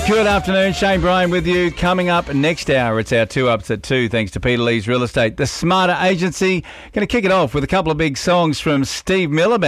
Good afternoon, Shane Bryan with you. Coming up next hour, it's our 2 Ups at 2, thanks to Peter Lee's Real Estate. The Smarter Agency, going to kick it off with a couple of big songs from Steve Miller.